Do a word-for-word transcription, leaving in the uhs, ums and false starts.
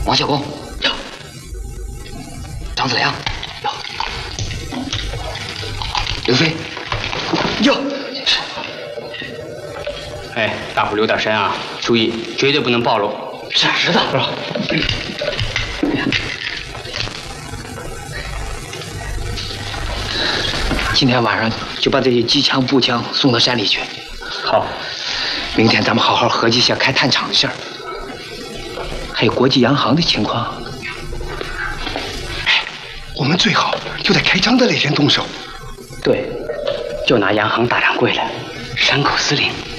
王小公有，张子良有，刘飞有。 哎，大伙留点神啊，注意，绝对不能暴露。 是知道是吧？今天晚上就把这些机枪、步枪送到山里去。 好， 明天咱们好好合计一下开炭厂的事儿，还有国际洋行的情况。 哎，我们最好就在开张的那天动手。 对，就拿洋行大掌柜的山口司令